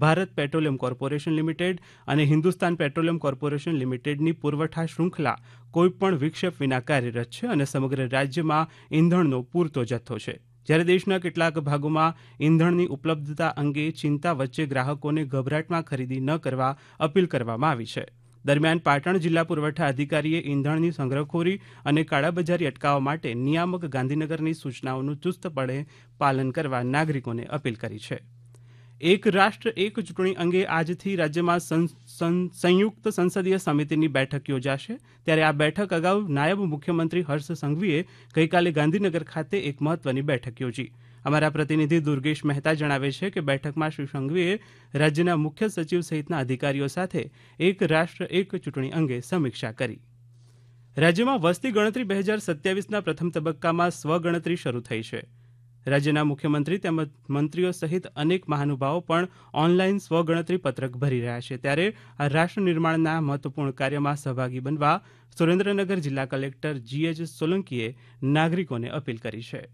Bharat petroleum corporation limited અને Hindustan petroleum corporation લિમિટેડની પુરવઠા શૃંખલા કોઈપણ વિક્ષેપ વિના કાર્યરત છે અને સમગ્ર રાજ્યમાં ઇંધણનો પૂરતો જથ્થો છે. જ્યારે દેશના કેટલાક ભાગોમાં ઇંધણની ઉપલબ્ધતા અંગે ચિંતા વચ્ચે ગ્રાહકોને ગભરાટમાં ખરીદી ન કરવા અપીલ કરવામાં આવી છે. દરમિયાન પાટણ જિલ્લા પુરવઠા અધિકારીએ ઇંધણની સંગ્રહખોરી અને કાળાબજારી અટકાવવા માટે નિયામક ગાંધીનગરની સૂચનાઓનું ચુસ્તપણે પાલન કરવા નાગરિકોને અપીલ કરી છે. એક રાષ્ટ્ર એક ચૂંટણી અંગે આજથી રાજ્યમાં સંયુક્ત સંસદીય સમિતિની બેઠક યોજાશે. ત્યારે આ બેઠક અગાઉ નાયબ મુખ્યમંત્રી હર્ષ સંઘવીએ ગઈકાલે ગાંધીનગર ખાતે એક મહત્વની બેઠક યોજી. અમારા પ્રતિનિધિ દુર્ગેશ મહેતા જણાવે છે કે બેઠકમાં શ્રી સંઘવીએ રાજ્યના મુખ્ય સચિવ સહિતના અધિકારીઓ સાથે એક રાષ્ટ્ર એક ચૂંટણી અંગે સમીક્ષા કરી. રાજ્યમાં વસ્તી ગણતરી 2027ના પ્રથમ તબક્કામાં સ્વગણતરી શરૂ થઈ છે. રાજ્યના મુખ્યમંત્રી તેમજ મંત્રીઓ સહિત અનેક મહાનુભાવો પણ ઓનલાઈન સ્વગણતરી પત્રક ભરી રહ્યા છે. ત્યારે આ રાષ્ટ્ર નિર્માણના મહત્વપૂર્ણ કાર્યમાં સહભાગી બનવા સુરેન્દ્રનગર જિલ્લા કલેક્ટર GH સોલંકીએ નાગરિકોને અપીલ કરી છે.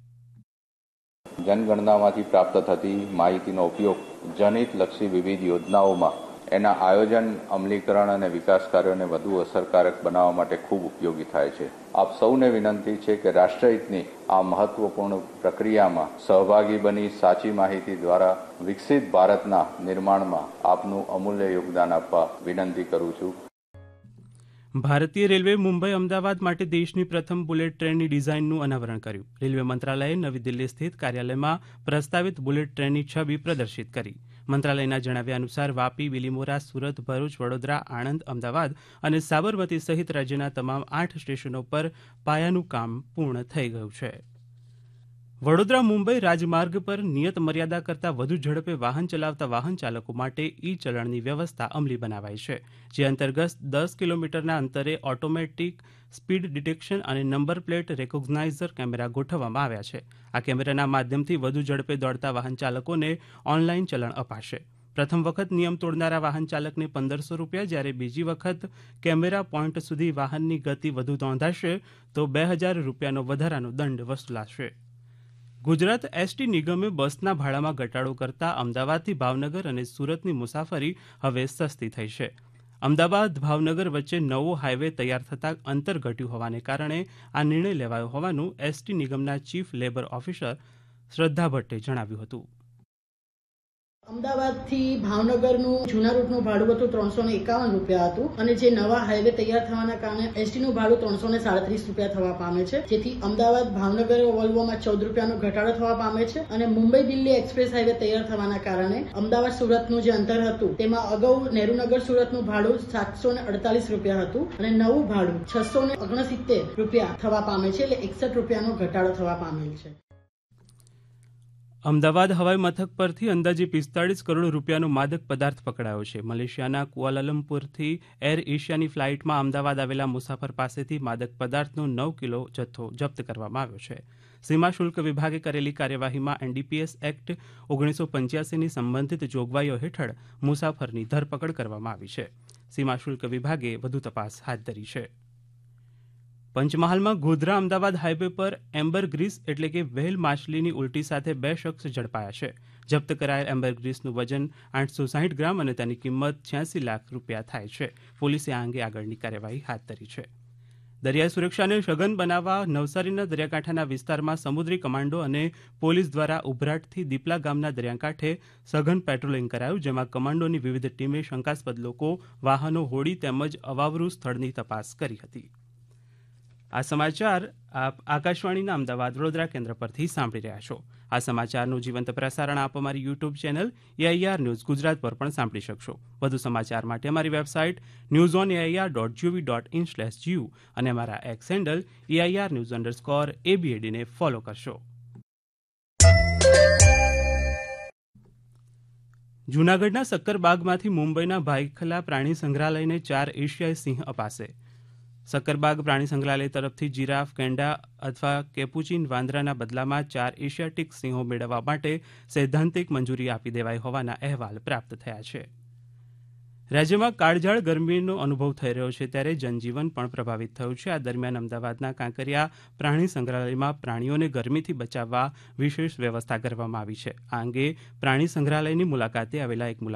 જનગણનામાંથી પ્રાપ્ત થતી માહિતીનો ઉપયોગ જનહિતલક્ષી વિવિધ યોજનાઓમાં એના આયોજન, અમલીકરણ અને વિકાસ કાર્યોને વધુ અસરકારક બનાવવા માટે ખૂબ ઉપયોગી થાય છે. આપ સૌને વિનંતી છે કે રાષ્ટ્રહિતની આ મહત્વપૂર્ણ પ્રક્રિયામાં સહભાગી બની સાચી માહિતી દ્વારા વિકસિત ભારતના નિર્માણમાં આપનું અમૂલ્ય યોગદાન આપવા વિનંતી કરું છું. ભારતીય રેલવે મુંબઈ અમદાવાદ માટે દેશની પ્રથમ બુલેટ ટ્રેનની ડિઝાઇનનું અનાવરણ કર્યું. રેલવે મંત્રાલયે નવી દિલ્હી સ્થિત કાર્યાલયમાં પ્રસ્તાવિત બુલેટ ટ્રેનની છબી પ્રદર્શિત કરી. મંત્રાલયના જણાવ્યા અનુસાર વાપી, બિલીમોરા, સુરત, ભરૂચ, વડોદરા, આણંદ, અમદાવાદ અને સાબરમતી સહિત રાજ્યના તમામ 8 સ્ટેશનો પર પાયાનું કામ પૂર્ણ થઈ ગયું છે. વડોદરા મુંબઈ રાજમાર્ગ પર નિયત મર્યાદા કરતાં વધુ ઝડપે વાહન ચલાવતા વાહન ચાલકો માટે ઈ-ચલણની વ્યવસ્થા અમલી બનાવાઈ છે. જે અંતર્ગત 10 કિલોમીટરના અંતરે ઓટોમેટિક સ્પીડ ડિટેક્શન અને નંબર પ્લેટ રેકોગ્નાઇઝર કેમેરા ગોઠવવામાં આવ્યા છે. આ કેમેરાના માધ્યમથી વધુ ઝડપે દોડતા વાહન ચાલકોને ઓનલાઈન ચલણ અપાશે. પ્રથમ વખત નિયમ તોડનારા વાહન ચાલકને ₹1500, જ્યારે બીજી વખત કેમેરા પોઈન્ટ સુધી વાહનની ગતિ વધુ નોંધાશે તો ₹2000નો વધારાનો દંડ વસૂલાશે. ગુજરાત એસટી નિગમે બસના ભાડામાં ઘટાડો કરતા અમદાવાદથી ભાવનગર અને સુરતની મુસાફરી હવે સસ્તી થઈ છે. અમદાવાદ ભાવનગર વચ્ચે નવો હાઈવે તૈયાર થતાં અંતર ઘટ્યું હોવાને કારણે આ નિર્ણય લેવાયો હોવાનું એસટી નિગમના ચીફ લેબર ઓફિસર શ્રદ્ધા ભટ્ટે જણાવ્યું હતું. અમદાવાદથી ભાવનગરનું જૂના રૂટનું ભાડું હતું ₹351 હતું અને જે નવા હાઈવે તૈયાર થવાના કારણે એસટીનું ભાડું ₹337 થવા પામે છે. જેથી અમદાવાદ ભાવનગર વોલ્વોમાં ₹14નો ઘટાડો થવા પામે છે અને મુંબઈ દિલ્હી એક્સપ્રેસ હાઈવે તૈયાર થવાના કારણે અમદાવાદ સુરતનું જે અંતર હતું તેમાં અગાઉ નેહરુનગર સુરતનું ભાડું ₹748 હતું અને નવું ભાડું ₹669 થવા પામે છે. એટલે ₹61નો ઘટાડો થવા પામેલ છે. અમદાવાદ હવાઈ મથક પરથી અંદાજે 45 કરોડ રૂપિયાનો માદક પદાર્થ પકડાયો છે. મલેશિયાના કુઆલાલંપુરથી એર એશિયાની ફ્લાઇટમાં અમદાવાદ આવેલા મુસાફર પાસેથી માદક પદાર્થનો 9 કિલો જથ્થો જપ્ત કરવામાં આવ્યો છે. સીમા શુલ્ક વિભાગે કરેલી કાર્યવાહીમાં NDPS એક્ટ 1985ની સંબંધિત જોગવાઈઓ હેઠળ મુસાફરની ધરપકડ કરવામાં આવી છે. સીમા શુલ્ક વિભાગે વધુ તપાસ હાથ ધરી છે. પંચમહાલમાં ગોધરા અમદાવાદ હાઈવે પર એમ્બરગ્રીસ એટલે કે વ્હેલ માછલીની ઉલટી સાથે 2 શખ્સ ઝડપાયા છે. જપ્ત કરાયેલ એમ્બરગ્રીસનું વજન 860 ગ્રામ અને તેની કિંમત ₹86 લાખ થાય છે. પોલીસે આ અંગે આગળની કાર્યવાહી હાથ ધરી છે. દરિયાઈ સુરક્ષાને સઘન બનાવવા નવસારીના દરિયાકાંઠાના વિસ્તારમાં સમુદ્રી કમાન્ડો અને પોલીસ દ્વારા ઉભરાટથી દીપલા ગામના દરિયાકાંઠે સઘન પેટ્રોલિંગ કરાયું, જેમાં કમાન્ડોની વિવિધ ટીમે શંકાસ્પદ લોકો, વાહનો, હોડી તેમજ અવાવરૂ સ્થળની તપાસ કરી હતી. આ સમાચાર આપ આકાશવાણીના અમદાવાદ વડોદરા કેન્દ્ર પરથી સાંભળી રહ્યા છો. આ સમાચારનું જીવંત પ્રસારણ આપ અમારી YouTube channel AIR news Gujarat પર પણ સાંભળી શકશો. વધુ સમાચાર માટે અમારી વેબસાઇટ newsonair.gov.in/gu અને અમારા એક્સ હેન્ડલ AIR_news_ABAD ને ફોલો કરશો. જૂનાગઢના સક્કરબાગમાંથી મુંબઈના ભાયખલા પ્રાણી સંગ્રહાલયને 4 એશિયાઈ સિંહ અપાશે. સક્કરબાગ પ્રાણી સંગ્રહાલય તરફથી જીરાફ, ગેંડા અથવા કેપુચીન વાંદરાના બદલામાં 4 એશિયાટિક સિંહો મેળવવા માટે સૈદ્ધાંતિક મંજૂરી આપી દેવાઈ હોવાના અહેવાલ પ્રાપ્ત થયા છે. રાજ્યમાં કાળઝાળ ગરમીનો અનુભવ થઈ રહ્યો છે, ત્યારે જનજીવન પણ પ્રભાવિત થયું છે. આ દરમિયાન અમદાવાદના કાંકરિયા પ્રાણી સંગ્રહાલયમાં પ્રાણીઓને ગરમીથી બચાવવા વિશેષ વ્યવસ્થા કરવામાં આવી છે. આ અંગે પ્રાણી સંગ્રહાલયની મુલાકાતે આવેલા એક